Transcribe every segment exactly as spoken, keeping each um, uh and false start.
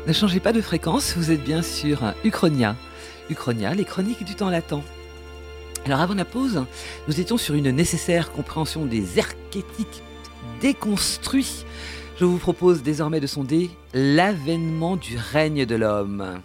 Ne changez pas de fréquence, vous êtes bien sur Uchronia. Uchronia, les chroniques du temps latent. Alors avant la pause, nous étions sur une nécessaire compréhension des archétypes déconstruits. Je vous propose désormais de sonder l'avènement du règne de l'homme.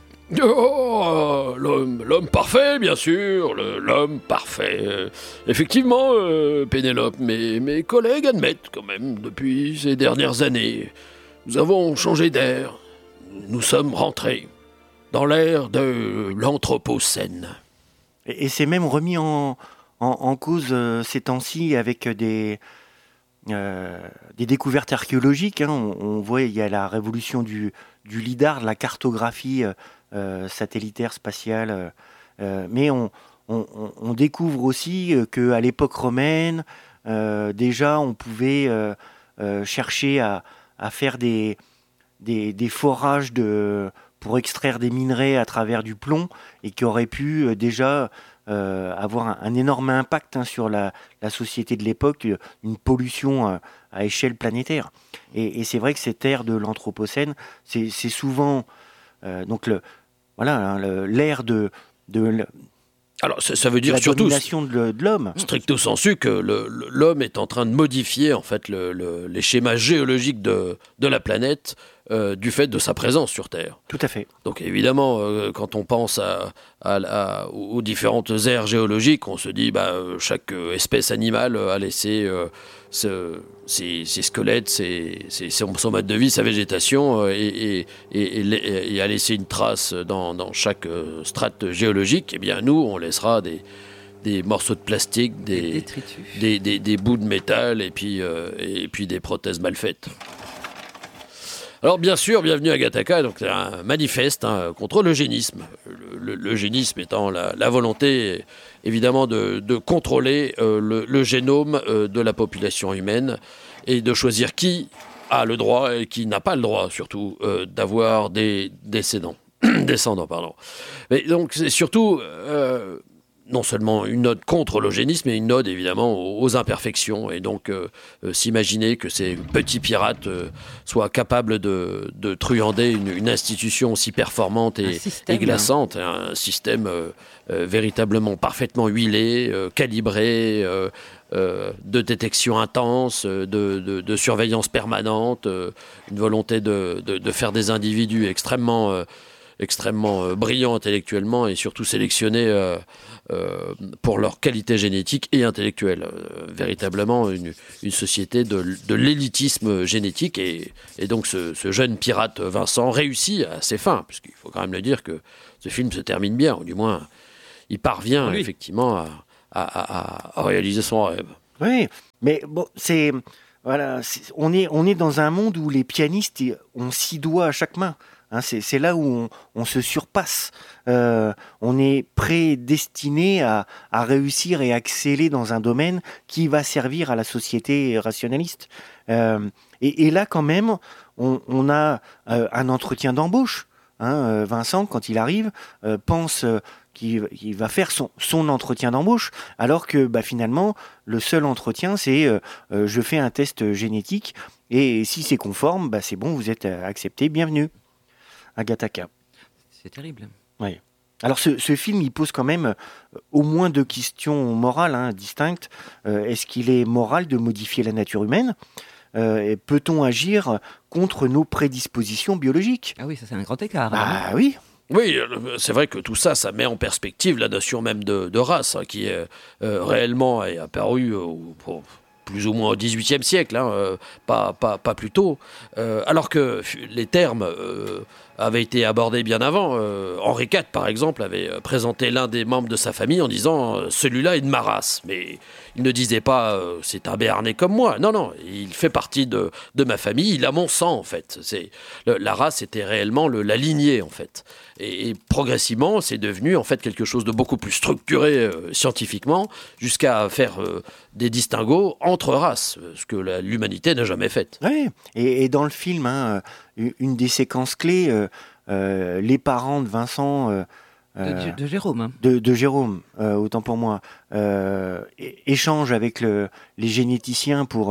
Oh, l'homme, l'homme parfait, bien sûr, le, l'homme parfait. Euh, effectivement, euh, Pénélope, mes, mes collègues admettent quand même, depuis ces dernières années, nous avons changé d'air. Nous sommes rentrés dans l'ère de l'Anthropocène. Et, et c'est même remis en, en, en cause euh, ces temps-ci avec des, euh, des découvertes archéologiques. Hein. On, on voit, il y a la révolution du, du lidar, de la cartographie euh, satellitaire, spatiale. Euh, mais on, on, on découvre aussi qu'à l'époque romaine, euh, déjà, on pouvait euh, euh, chercher à, à faire des... Des, des forages de, pour extraire des minerais à travers du plomb et qui auraient pu euh, déjà euh, avoir un, un énorme impact hein, sur la, la société de l'époque, une pollution à, à échelle planétaire. Et, et c'est vrai que cette ère de l'Anthropocène, c'est, c'est souvent euh, donc le, voilà, hein, le, l'ère de, de, Alors, ça, ça veut dire la surtout, domination de, de l'homme. stricto sensu, que le, le, l'homme est en train de modifier en fait le, le, les schémas géologiques de, de la planète euh, du fait de sa présence sur Terre. Tout à fait. Donc évidemment, euh, quand on pense à, à, à, aux différentes aires géologiques, on se dit bah euh, chaque euh, espèce animale a laissé euh, ce, ses, ses squelettes, ses, ses, son, son mode de vie, sa végétation, euh, et, et, et, et, et a laissé une trace dans, dans chaque euh, strate géologique. Eh bien nous, on laissera des des morceaux de plastique, des, des, des, des bouts de métal et puis, euh, et puis des prothèses mal faites. Alors bien sûr, bienvenue à Gattaca, donc c'est un manifeste hein, contre l'eugénisme. Le, le, l'eugénisme étant la, la volonté évidemment de, de contrôler euh, le, le génome euh, de la population humaine et de choisir qui a le droit et qui n'a pas le droit surtout euh, d'avoir des descendants. descendants pardon. Mais donc c'est surtout... Euh, non seulement une ode contre l'eugénisme, mais une ode évidemment aux imperfections. Et donc euh, euh, s'imaginer que ces petits pirates euh, soient capables de, de truander une, une institution aussi performante et, et glaçante, hein. Un système euh, euh, véritablement parfaitement huilé, euh, calibré, euh, euh, de détection intense, de, de, de surveillance permanente, euh, une volonté de, de, de faire des individus extrêmement... Euh, extrêmement euh, brillants intellectuellement et surtout sélectionnés euh, euh, pour leur qualité génétique et intellectuelle. Euh, véritablement une, une société de, de l'élitisme génétique et, et donc ce, ce jeune pirate Vincent réussit à ses fins, puisqu'il faut quand même le dire que ce film se termine bien, ou du moins il parvient oui. effectivement à, à, à, à réaliser son rêve. Oui, mais bon, c'est... Voilà, c'est, on, est, on est dans un monde où les pianistes ont six doigts à chaque main. Hein, c'est, c'est là où on, on se surpasse. Euh, on est prédestiné à, à réussir et à exceller dans un domaine qui va servir à la société rationaliste. Euh, et, et là, quand même, on, on a euh, un entretien d'embauche. Hein, Vincent, quand il arrive, euh, pense... Euh, Qui, qui va faire son, son entretien d'embauche, alors que bah, finalement, le seul entretien, c'est euh, euh, je fais un test génétique, et si c'est conforme, bah, c'est bon, vous êtes accepté, bienvenue à Gattaca. C'est terrible. Oui. Alors ce, ce film, il pose quand même euh, au moins deux questions morales hein, distinctes. Euh, est-ce qu'il est moral de modifier la nature humaine ? Euh, et peut-on agir contre nos prédispositions biologiques ? Ah oui, ça c'est un grand écart. Ah hein. Oui. Oui, c'est vrai que tout ça, ça met en perspective la notion même de, de race, hein, qui est euh, réellement est apparue au, au, plus ou moins au dix-huitième siècle, hein, euh, pas, pas, pas plus tôt, euh, alors que les termes euh, avaient été abordés bien avant. Euh, Henri quatre, par exemple, avait présenté l'un des membres de sa famille en disant euh, « celui-là est de ma race ». Mais il ne disait pas euh, « c'est un Béarnais comme moi ». Non, non, il fait partie de, de ma famille, il a mon sang, en fait. C'est, le, la race était réellement le, la lignée, en fait. Et, et progressivement, c'est devenu, en fait, quelque chose de beaucoup plus structuré euh, scientifiquement, jusqu'à faire euh, des distinguos entre races, ce que la, l'humanité n'a jamais fait. Oui, et, et dans le film, hein, une des séquences clés, euh, euh, les parents de Vincent... Euh, de, de Jérôme. Hein. De, de Jérôme, euh, autant pour moi, euh, échangent avec le, les généticiens pour,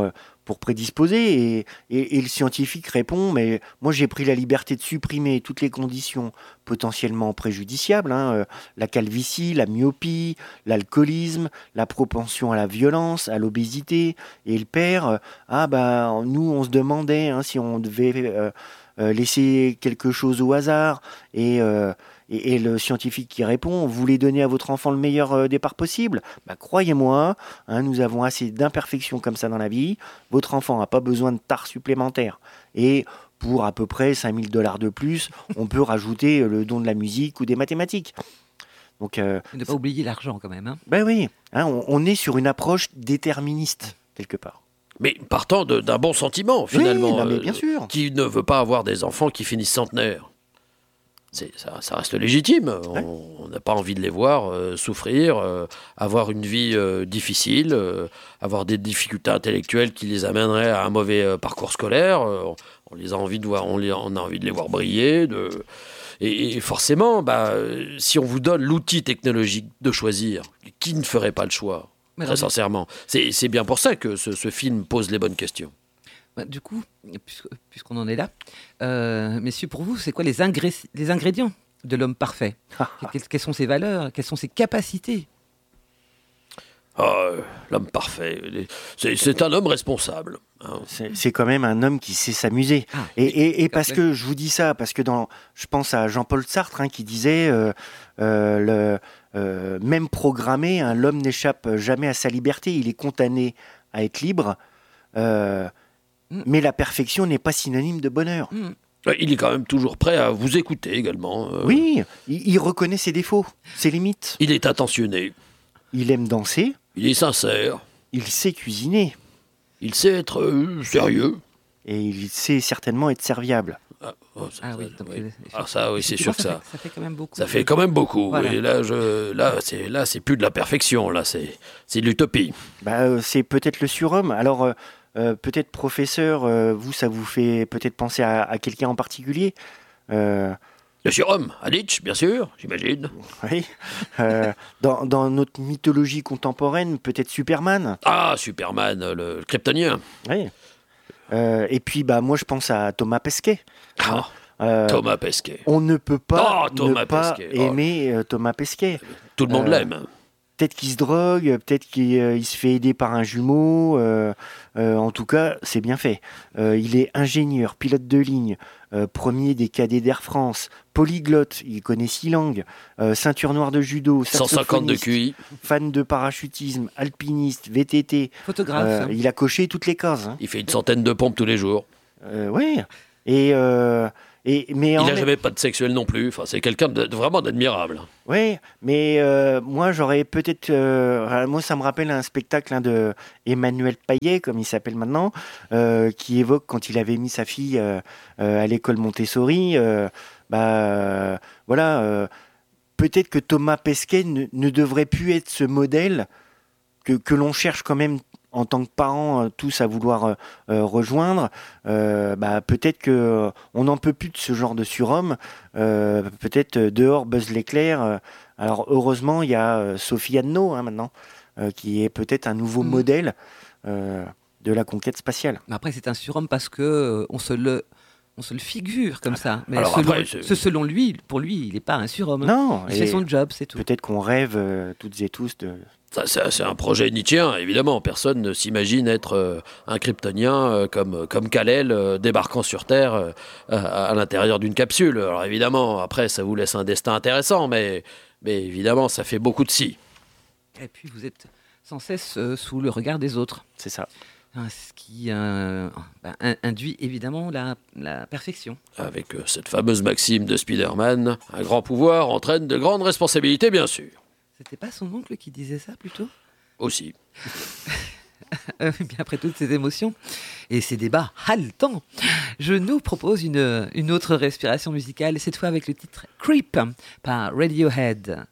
pour prédisposer. Et, et, et le scientifique répond, mais moi j'ai pris la liberté de supprimer toutes les conditions potentiellement préjudiciables, hein, euh, la calvitie, la myopie, l'alcoolisme, la propension à la violence, à l'obésité. Et le père, euh, ah bah nous on se demandait hein, si on devait euh, euh, laisser quelque chose au hasard. Et... Euh, Et, et le scientifique qui répond, vous voulez donner à votre enfant le meilleur euh, départ possible ? Bah, croyez-moi, hein, nous avons assez d'imperfections comme ça dans la vie. Votre enfant n'a pas besoin de tares supplémentaires. Et pour à peu près cinq mille dollars de plus, on peut rajouter le don de la musique ou des mathématiques. Donc, euh, Ne pas oublier l'argent quand même. Hein. Ben oui, hein, on, on est sur une approche déterministe, quelque part. Mais partant de, d'un bon sentiment, finalement. Oui, non, mais bien sûr. Euh, qui ne veut pas avoir des enfants qui finissent centenaires ? C'est, ça, ça reste légitime. Ouais. On n'a pas envie de les voir euh, souffrir, euh, avoir une vie euh, difficile, euh, avoir des difficultés intellectuelles qui les amèneraient à un mauvais euh, parcours scolaire. Euh, on, on les a envie de voir, on, les, on a envie de les voir briller. De... Et, et forcément, bah, si on vous donne l'outil technologique de choisir, qui ne ferait pas le choix ? Mais Très alors, sincèrement, c'est, c'est bien pour ça que ce, ce film pose les bonnes questions. Bah, du coup, puisque- puisqu'on en est là, euh, messieurs, pour vous, c'est quoi les, ingré- les ingrédients de l'homme parfait ? Quelles, quelles sont ses valeurs ? Quelles sont ses capacités ? Ah, euh, l'homme parfait, il est- c'est, c'est un homme responsable. hein. C'est, c'est quand même un homme qui sait s'amuser. Ah, Et, et, et tout à parce fait. que je vous dis ça, parce que dans, je pense à Jean-Paul Sartre hein, qui disait euh, euh, le, euh, même programmé, hein, l'homme n'échappe jamais à sa liberté, il est condamné à être libre, euh, Mm. mais la perfection n'est pas synonyme de bonheur. Hmm. Ouais, Il est quand même toujours prêt à vous écouter également. euh. Oui, il, il reconnaît ses défauts, ses limites. Il est attentionné, Il aime danser, il est sincère, il sait cuisiner, il sait être euh, sérieux. et il sait certainement être serviable. Ah, oh, ça, Ah ça, oui, donc, oui. euh, Ah, ça, oui, c'est sûr que ça. Fait, ça fait quand même beaucoup. Ça fait quand même beaucoup. Voilà. Et là, je, là, c'est, là, c'est plus de la perfection. Là, c'est, c'est de l'utopie. Bah, euh, c'est peut-être le surhomme. Alors, euh, euh, peut-être professeur, euh, vous, ça vous fait peut-être penser à, à quelqu'un en particulier. Euh, Le surhomme, à Nietzsche, bien sûr, j'imagine. oui. Euh, dans, dans notre mythologie contemporaine, peut-être Superman. Ah, Superman, le, le kryptonien. Oui. Euh, et puis, bah, moi, je pense à Thomas Pesquet. Ah, Euh, Thomas Pesquet. On ne peut pas Oh, Thomas ne pas Pesquet. Oh. aimer euh, Thomas Pesquet. Tout le monde euh, l'aime. Peut-être qu'il se drogue, peut-être qu'il euh, il se fait aider par un jumeau. euh, euh, en tout cas, c'est bien fait. Euh, il est ingénieur, pilote de ligne, euh, premier des cadets d'Air France, polyglotte, il connaît six langues, euh, ceinture noire de judo, cent cinquante de saxophoniste, Q I. fan de parachutisme, alpiniste, V T T. Photographe. Euh, hein. il a coché toutes les cases. Hein. Il fait une centaine de pompes tous les jours. Euh, ouais. Et, euh, et mais Il en n'a même- jamais pas de sexuel non plus. Enfin, c'est quelqu'un de, de vraiment d'admirable. Oui, mais euh, moi j'aurais peut-être. euh, moi ça me rappelle un spectacle hein, de Emmanuel Payet, comme il s'appelle maintenant, euh, qui évoque quand il avait mis sa fille euh, euh, à l'école Montessori. euh, bah euh, voilà, euh, peut-être que Thomas Pesquet ne, ne devrait plus être ce modèle que, que l'on cherche quand même en tant que parents euh, tous à vouloir euh, euh, rejoindre. Euh, bah, peut-être que euh, on n'en peut plus de ce genre de surhomme. Euh, peut-être euh, dehors Buzz l'éclair. euh, alors heureusement il y a euh, Sophie Anno hein, maintenant, euh, qui est peut-être un nouveau Mhm. modèle euh, de la conquête spatiale. Mais après, c'est un surhomme parce que euh, on se le, on se le figure comme ça. Mais Alors selon, après, c'est- ce- selon lui, pour lui, il n'est pas un surhomme. Non, Il et fait son job, c'est tout. peut-être qu'on rêve euh, toutes et tous de. Ça, c'est, c'est un projet nietzschéen, évidemment. Personne ne s'imagine être euh, un kryptonien euh, comme, comme Kal-El euh, débarquant sur Terre euh, à, à l'intérieur d'une capsule. Alors évidemment, après, ça vous laisse un destin intéressant, mais, mais évidemment, ça fait beaucoup de si. Et puis, vous êtes sans cesse euh, sous le regard des autres. C'est ça. Hein, ce qui euh, ben, in- induit évidemment la, la perfection. Avec euh, cette fameuse maxime de Spider-Man, un grand pouvoir entraîne de grandes responsabilités, bien sûr. C'était pas son oncle qui disait ça plutôt Aussi. Euh, Bien après toutes ces émotions et ces débats haletants, je nous propose une, une autre respiration musicale, cette fois avec le titre Creep par Radiohead.